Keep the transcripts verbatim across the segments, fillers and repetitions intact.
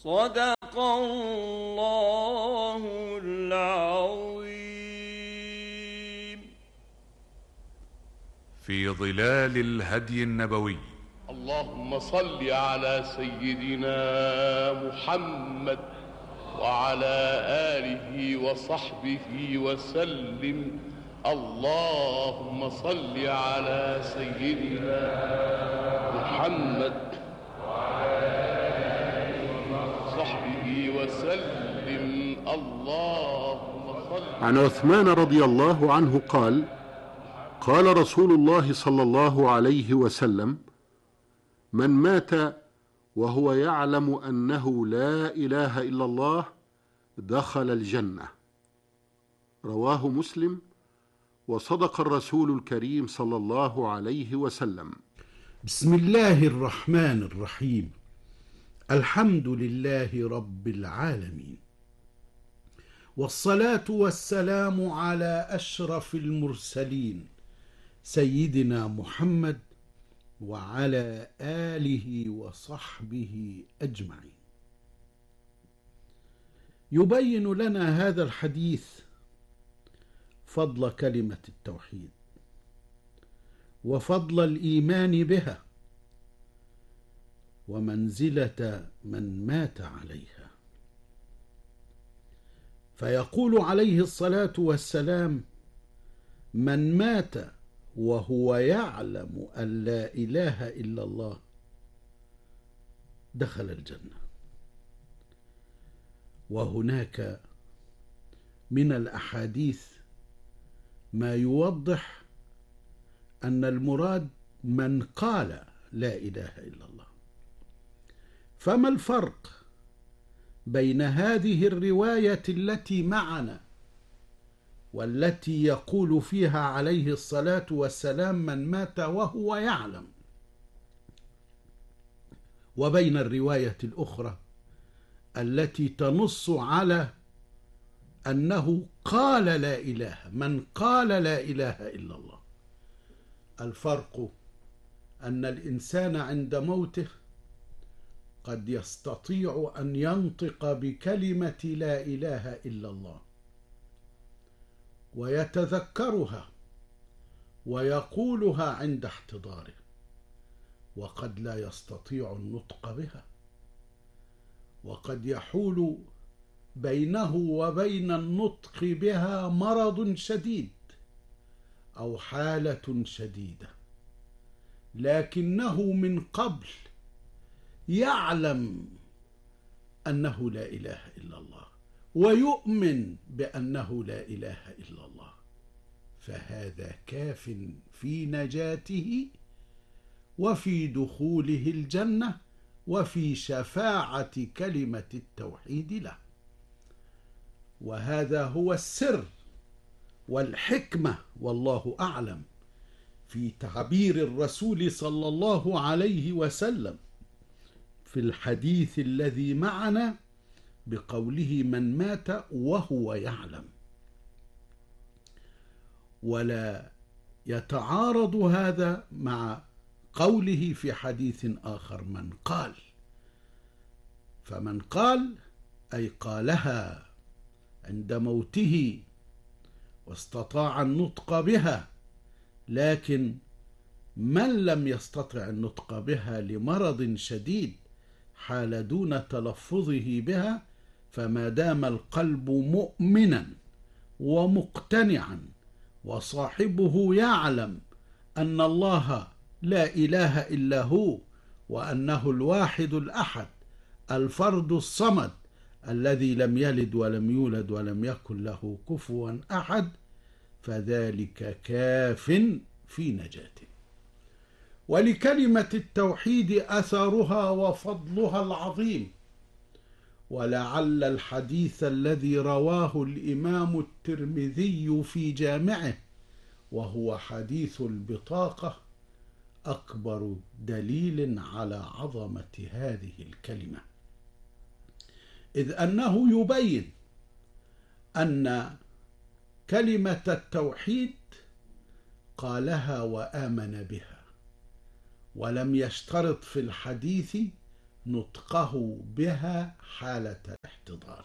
صدق الله العظيم. في ظلال الهدي النبوي. اللهم صل على سيدنا محمد وعلى آله وصحبه وسلم. اللهم صل على سيدنا محمد وعلى آله وصحبه وسلم. اللهم صل. عن عثمان رضي الله عنه قال: قال رسول الله صلى الله عليه وسلم: من مات وهو يعلم أنه لا إله إلا الله دخل الجنة. رواه مسلم. وصدق الرسول الكريم صلى الله عليه وسلم. بسم الله الرحمن الرحيم. الحمد لله رب العالمين، والصلاة والسلام على أشرف المرسلين سيدنا محمد وعلى آله وصحبه أجمعين. يبين لنا هذا الحديث فضل كلمة التوحيد وفضل الإيمان بها ومنزلة من مات عليها. فيقول عليه الصلاة والسلام: من مات وهو يعلم أن لا إله إلا الله دخل الجنة. وهناك من الأحاديث ما يوضح أن المراد من قال لا إله إلا الله. فما الفرق بين هذه الرواية التي معنا والتي يقول فيها عليه الصلاة والسلام من مات وهو يعلم، وبين الرواية الأخرى التي تنص على أنه قال لا إله، من قال لا إله إلا الله؟ الفرق أن الإنسان عند موته قد يستطيع أن ينطق بكلمة لا إله إلا الله ويتذكرها ويقولها عند احتضاره، وقد لا يستطيع النطق بها، وقد يحول بينه وبين النطق بها مرض شديد أو حالة شديدة، لكنه من قبل يعلم أنه لا إله إلا الله ويؤمن بأنه لا إله إلا الله، فهذا كاف في نجاته وفي دخوله الجنة وفي شفاعة كلمة التوحيد له. وهذا هو السر والحكمة والله أعلم في تعبير الرسول صلى الله عليه وسلم في الحديث الذي معنا بقوله من مات وهو يعلم. ولا يتعارض هذا مع قوله في حديث آخر من قال. فمن قال أي قالها عند موته واستطاع النطق بها، لكن من لم يستطع النطق بها لمرض شديد حال دون تلفظه بها، فما دام القلب مؤمنا ومقتنعا وصاحبه يعلم أن الله لا إله إلا هو وأنه الواحد الأحد الفرد الصمد الذي لم يلد ولم يولد ولم يكن له كفوا أحد، فذلك كاف في نجاته. ولكلمة التوحيد أثرها وفضلها العظيم. ولعل الحديث الذي رواه الإمام الترمذي في جامعه وهو حديث البطاقة أكبر دليل على عظمة هذه الكلمة، إذ أنه يبين أن كلمة التوحيد قالها وآمن بها، ولم يشترط في الحديث نطقه بها حالة الاحتضار،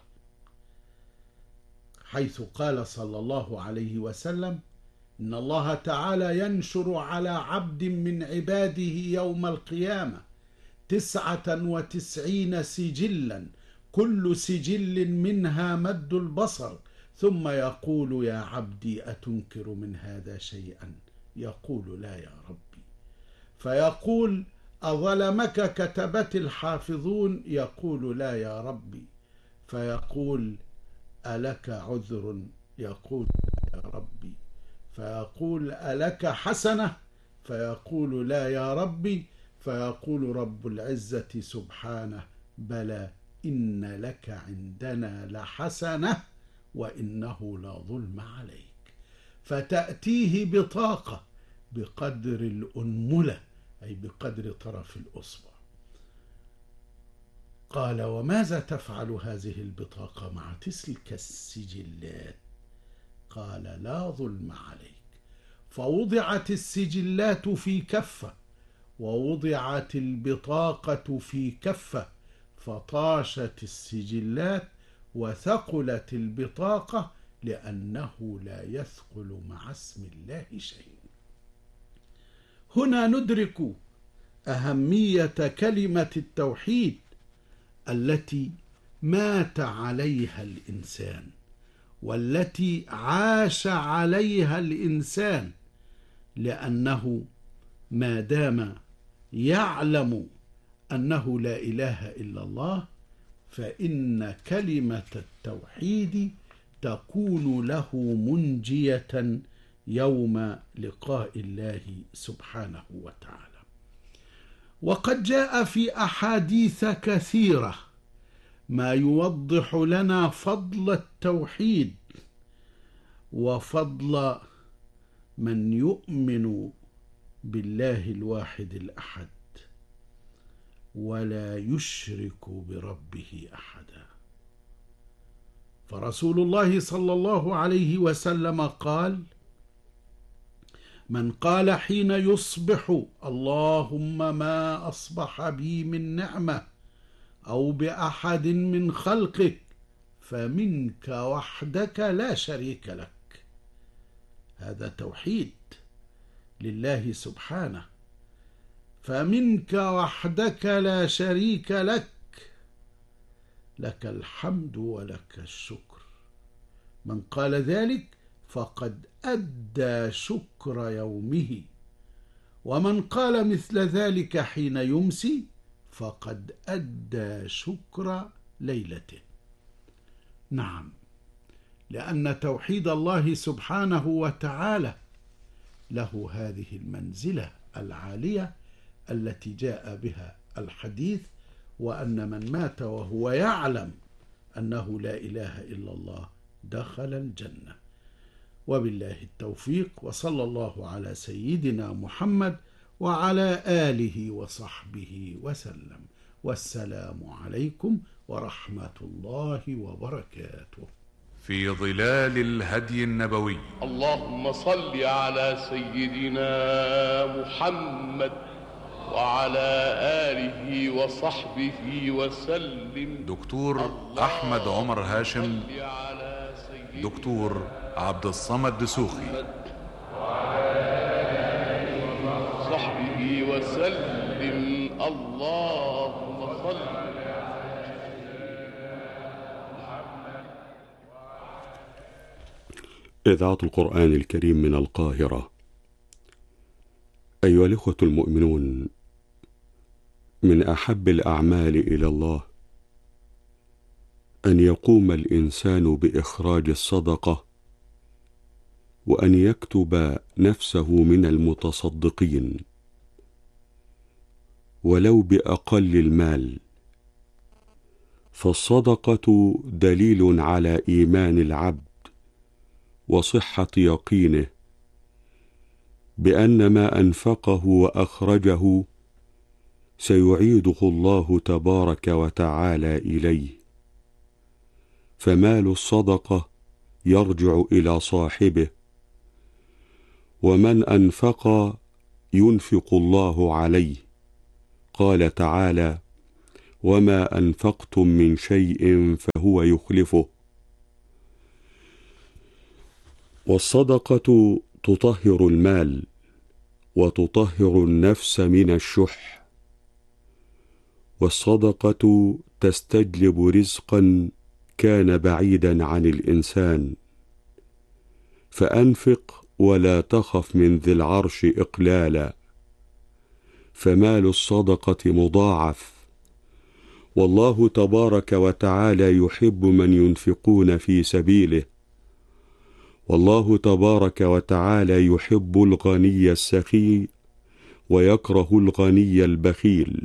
حيث قال صلى الله عليه وسلم: إن الله تعالى ينشر على عبد من عباده يوم القيامة تسعة وتسعين سجلا، كل سجل منها مد البصر، ثم يقول: يا عبدي أتنكر من هذا شيئا؟ يقول: لا يا ربي. فيقول: أظلمك كتبت الحافظون؟ يقول: لا يا ربي. فيقول: ألك عذر؟ يقول: لا يا ربي. فيقول: ألك حسنة؟ فيقول: لا يا ربي. فيقول رب العزة سبحانه: بلى، إن لك عندنا لحسنة وإنه لا ظلم عليك. فتأتيه بطاقة بقدر الأنملة، أي بقدر طرف الأصبع. قال: وماذا تفعل هذه البطاقة مع تلك السجلات؟ قال: لا ظلم عليك. فوضعت السجلات في كفة، ووضعت البطاقة في كفة، فطاشت السجلات وثقلت البطاقة، لأنه لا يثقل مع اسم الله شيء. هنا ندرك أهمية كلمة التوحيد التي مات عليها الإنسان، والتي عاش عليها الإنسان، لأنه ما دام يعلم أنه لا إله إلا الله، فإن كلمة التوحيد تكون له منجية يوم لقاء الله سبحانه وتعالى. وقد جاء في أحاديث كثيرة ما يوضح لنا فضل التوحيد وفضل من يؤمن بالله الواحد الأحد ولا يشرك بربه أحدا. فرسول الله صلى الله عليه وسلم قال: من قال حين يصبح: اللهم ما أصبح بي من نعمة أو بأحد من خلقك فمنك وحدك لا شريك لك. هذا توحيد لله سبحانه. فمنك وحدك لا شريك لك، لك الحمد ولك الشكر. من قال ذلك فقد أدى شكر يومه، ومن قال مثل ذلك حين يمسي فقد أدى شكر ليلته. نعم، لأن توحيد الله سبحانه وتعالى له هذه المنزلة العالية التي جاء بها الحديث، وأن من مات وهو يعلم أنه لا إله إلا الله دخل الجنة. وبالله التوفيق، وصلى الله على سيدنا محمد وعلى آله وصحبه وسلم، والسلام عليكم ورحمة الله وبركاته. في ظلال الهدي النبوي. اللهم صل على سيدنا محمد وعلى آله وصحبه وسلم. دكتور أحمد عمر هاشم، دكتور عبد الصمد دسوخي، صحبه وسلم. اللهم صل. إذاعة القرآن الكريم من القاهرة. أيها الإخوة المؤمنون، من أحب الأعمال إلى الله أن يقوم الإنسان بإخراج الصدقة، وأن يكتب نفسه من المتصدقين ولو بأقل المال، فالصدقة دليل على إيمان العبد وصحة يقينه بأن ما أنفقه وأخرجه سيعيده الله تبارك وتعالى إليه. فمال الصدقة يرجع إلى صاحبه، ومن أنفق ينفق الله عليه. قال تعالى: وما أنفقتم من شيء فهو يخلفه. والصدقة تطهر المال وتطهر النفس من الشح، والصدقة تستجلب رزقا كان بعيدا عن الإنسان، فأنفق ولا تخف من ذي العرش إقلالا، فمال الصدقة مضاعف، والله تبارك وتعالى يحب من ينفقون في سبيله، والله تبارك وتعالى يحب الغني السخي ويكره الغني البخيل،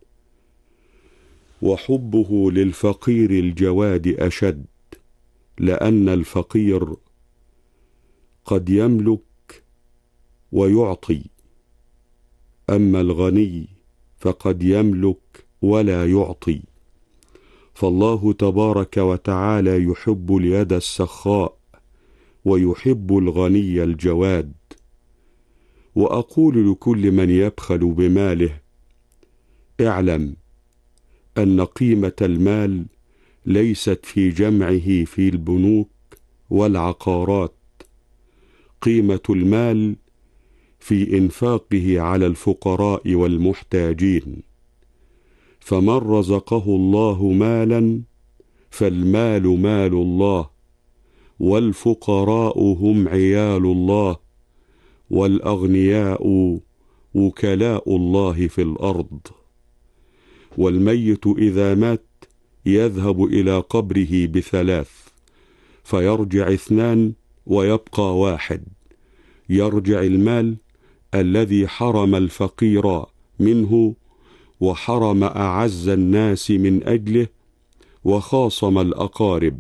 وحبه للفقير الجواد أشد، لأن الفقير قد يملك ويعطي، أما الغني فقد يملك ولا يعطي، فالله تبارك وتعالى يحب اليد السخاء ويحب الغني الجواد. وأقول لكل من يبخل بماله: اعلم أن قيمة المال ليست في جمعه في البنوك والعقارات، قيمة المال في إنفاقه على الفقراء والمحتاجين، فمن رزقه الله مالا فالمال مال الله، والفقراء هم عيال الله، والأغنياء وكلاء الله في الأرض. والميت إذا مات يذهب إلى قبره بثلاث، فيرجع اثنان ويبقى واحد، يرجع المال الذي حرم الفقير منه وحرم أعز الناس من أجله وخاصم الأقارب،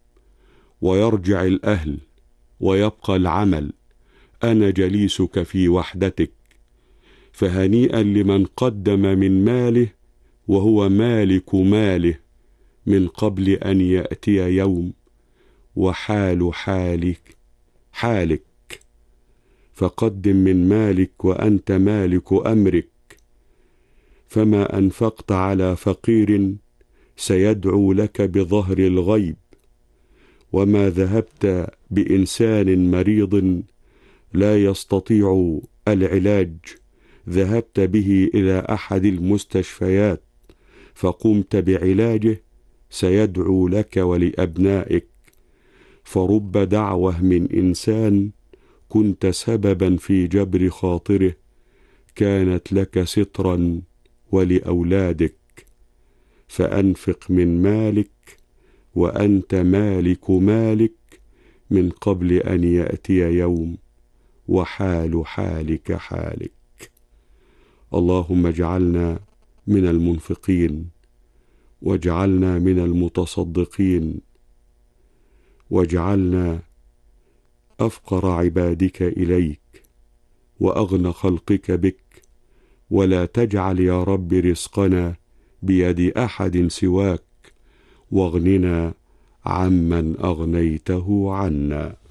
ويرجع الأهل ويبقى العمل، أنا جليسك في وحدتك. فهنيئا لمن قدم من ماله وهو مالك ماله من قبل أن يأتي يوم وحال حالك حالك، فقدم من مالك وأنت مالك أمرك. فما أنفقت على فقير سيدعو لك بظهر الغيب، وما ذهبت بإنسان مريض لا يستطيع العلاج ذهبت به إلى أحد المستشفيات فقمت بعلاجه سيدعو لك ولأبنائك. فرب دعوة من إنسان كنت سببا في جبر خاطره كانت لك سترا ولأولادك. فأنفق من مالك وأنت مالك مالك من قبل أن يأتي يوم وحال حالك حالك. اللهم اجعلنا من المنفقين، واجعلنا من المتصدقين، واجعلنا أفقر عبادك إليك وأغنى خلقك بك، ولا تجعل يا رب رزقنا بيد أحد سواك، واغننا عمن أغنيته عنا.